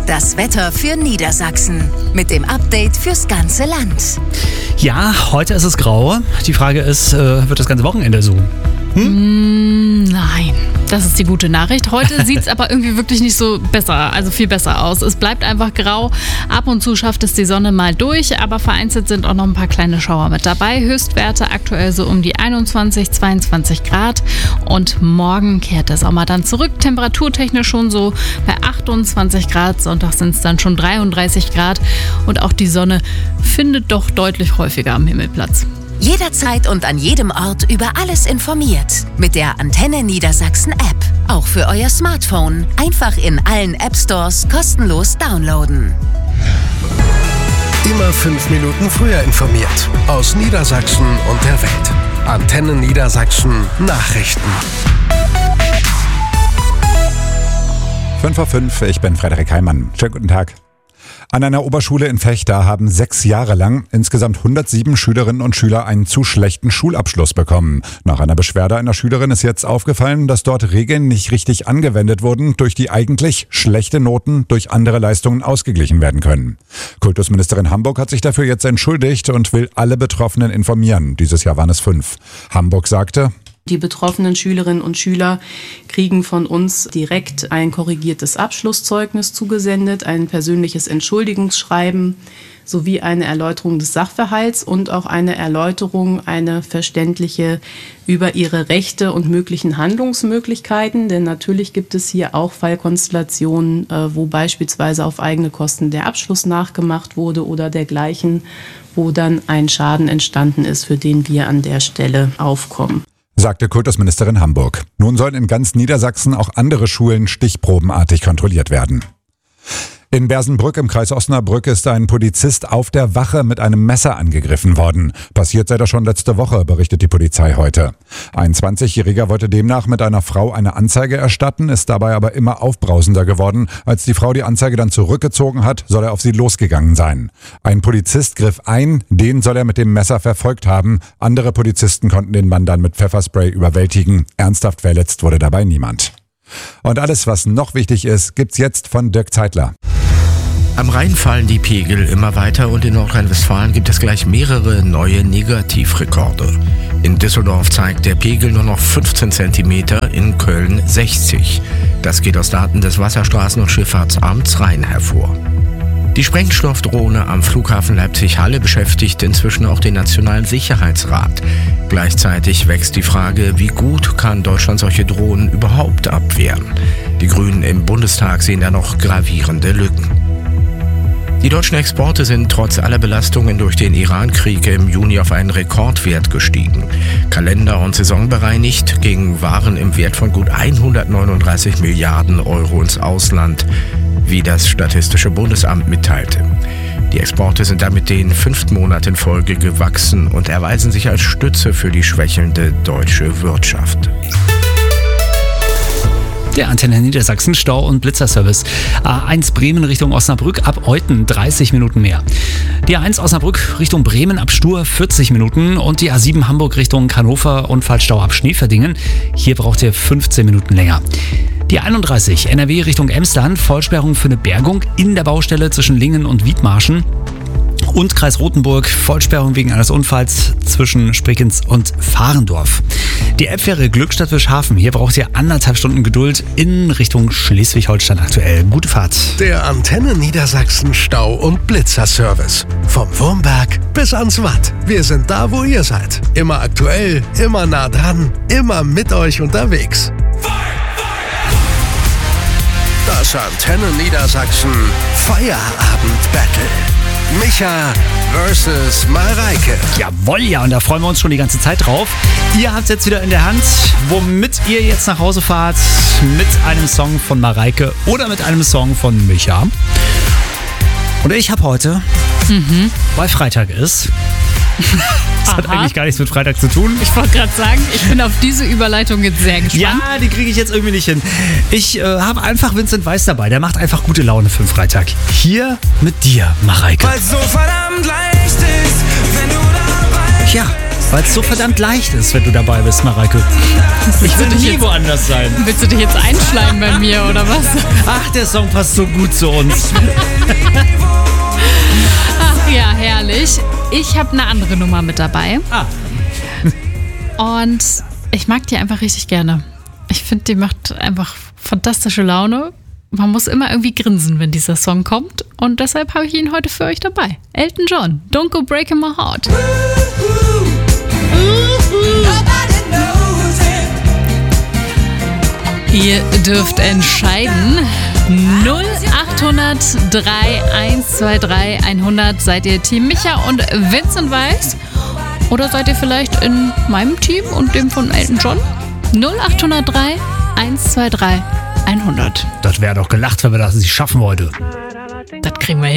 Das Wetter für Niedersachsen mit dem Update fürs ganze Land. Ja, heute ist es grau. Die Frage ist, wird das ganze Wochenende so? Nein, das ist die gute Nachricht. Heute sieht es aber irgendwie wirklich nicht so viel besser aus. Es bleibt einfach grau. Ab und zu schafft es die Sonne mal durch, aber vereinzelt sind auch noch ein paar kleine Schauer mit dabei. Höchstwerte aktuell so um die 21, 22 Grad. Und morgen kehrt der Sommer dann zurück. Temperaturtechnisch schon so bei 28 Grad. Sonntag sind es dann schon 33 Grad. Und auch die Sonne findet doch deutlich häufiger am Himmel Platz. Jederzeit und an jedem Ort über alles informiert. Mit der Antenne Niedersachsen App. Auch für euer Smartphone. Einfach in allen App Stores kostenlos downloaden. Immer 5 Minuten früher informiert. Aus Niedersachsen und der Welt. Antenne Niedersachsen Nachrichten. 5:05, ich bin Frederik Heimann. Schönen guten Tag. An einer Oberschule in Vechta haben 6 Jahre lang insgesamt 107 Schülerinnen und Schüler einen zu schlechten Schulabschluss bekommen. Nach einer Beschwerde einer Schülerin ist jetzt aufgefallen, dass dort Regeln nicht richtig angewendet wurden, durch die eigentlich schlechte Noten durch andere Leistungen ausgeglichen werden können. Kultusministerin Hamburg hat sich dafür jetzt entschuldigt und will alle Betroffenen informieren. Dieses Jahr waren es 5. Hamburg sagte: Die betroffenen Schülerinnen und Schüler kriegen von uns direkt ein korrigiertes Abschlusszeugnis zugesendet, ein persönliches Entschuldigungsschreiben sowie eine Erläuterung des Sachverhalts und auch eine Erläuterung, eine verständliche über ihre Rechte und möglichen Handlungsmöglichkeiten. Denn natürlich gibt es hier auch Fallkonstellationen, wo beispielsweise auf eigene Kosten der Abschluss nachgemacht wurde oder dergleichen, wo dann ein Schaden entstanden ist, für den wir an der Stelle aufkommen, sagte Kultusministerin Hamburg. Nun sollen in ganz Niedersachsen auch andere Schulen stichprobenartig kontrolliert werden. In Bersenbrück im Kreis Osnabrück ist ein Polizist auf der Wache mit einem Messer angegriffen worden. Passiert sei das schon letzte Woche, berichtet die Polizei heute. Ein 20-Jähriger wollte demnach mit einer Frau eine Anzeige erstatten, ist dabei aber immer aufbrausender geworden. Als die Frau die Anzeige dann zurückgezogen hat, soll er auf sie losgegangen sein. Ein Polizist griff ein, den soll er mit dem Messer verfolgt haben. Andere Polizisten konnten den Mann dann mit Pfefferspray überwältigen. Ernsthaft verletzt wurde dabei niemand. Und alles, was noch wichtig ist, gibt's jetzt von Dirk Zeitler. Am Rhein fallen die Pegel immer weiter und in Nordrhein-Westfalen gibt es gleich mehrere neue Negativrekorde. In Düsseldorf zeigt der Pegel nur noch 15 Zentimeter, in Köln 60. Das geht aus Daten des Wasserstraßen- und Schifffahrtsamts Rhein hervor. Die Sprengstoffdrohne am Flughafen Leipzig-Halle beschäftigt inzwischen auch den Nationalen Sicherheitsrat. Gleichzeitig wächst die Frage, wie gut kann Deutschland solche Drohnen überhaupt abwehren? Die Grünen im Bundestag sehen da noch gravierende Lücken. Die deutschen Exporte sind trotz aller Belastungen durch den Iran-Krieg im Juni auf einen Rekordwert gestiegen. Kalender- und saisonbereinigt gingen Waren im Wert von gut 139 Milliarden Euro ins Ausland, wie das Statistische Bundesamt mitteilte. Die Exporte sind damit den 5. Monat in Folge gewachsen und erweisen sich als Stütze für die schwächelnde deutsche Wirtschaft. Der Antenne Niedersachsen Stau- und Blitzerservice. A1 Bremen Richtung Osnabrück ab Euthen 30 Minuten mehr. Die A1 Osnabrück Richtung Bremen ab Stur 40 Minuten und die A7 Hamburg Richtung Hannover Unfallstau ab Schneeverdingen. Hier braucht ihr 15 Minuten länger. Die 31 NRW Richtung Emsland, Vollsperrung für eine Bergung in der Baustelle zwischen Lingen und Wiedmarschen. Und Kreis Rothenburg, Vollsperrung wegen eines Unfalls zwischen Sprekenz und Fahrendorf. Die Elbfähre Glückstadt Wischhafen, hier braucht ihr 1,5 Stunden Geduld in Richtung Schleswig-Holstein aktuell. Gute Fahrt. Der Antenne Niedersachsen Stau- und Blitzerservice. Vom Wurmberg bis ans Watt. Wir sind da, wo ihr seid. Immer aktuell, immer nah dran, immer mit euch unterwegs. Das Antenne Niedersachsen Feierabend-Battle. Micha versus Mareike. Jawohl, ja, und da freuen wir uns schon die ganze Zeit drauf. Ihr habt es jetzt wieder in der Hand, womit ihr jetzt nach Hause fahrt. Mit einem Song von Mareike oder mit einem Song von Micha. Und ich habe heute, weil Freitag ist, das hat eigentlich gar nichts mit Freitag zu tun. Ich wollte gerade sagen, ich bin auf diese Überleitung jetzt sehr gespannt. Ja, die kriege ich jetzt irgendwie nicht hin. Ich habe einfach Vincent Weiss dabei. Der macht einfach gute Laune für den Freitag. Hier mit dir, Mareike. Weil so verdammt leicht ist, wenn du dabei bist. Ja, Weil es so verdammt leicht ist, wenn du dabei bist, Mareike. Ich würde nie woanders sein. Willst du dich jetzt einschleimen bei mir oder was? Ach, der Song passt so gut zu uns. Ach ja, herrlich. Ich habe eine andere Nummer mit dabei. Und ich mag die einfach richtig gerne. Ich finde, die macht einfach fantastische Laune. Man muss immer irgendwie grinsen, wenn dieser Song kommt. Und deshalb habe ich ihn heute für euch dabei. Elton John, Don't Go Breaking My Heart. Ihr dürft entscheiden. 0800 3123 100. Seid ihr Team Micha und Vincent Weiss? Oder seid ihr vielleicht in meinem Team und dem von Elton John? 0803 123 100. Das wäre doch gelacht, wenn wir das nicht schaffen heute. Das kriegen wir hin.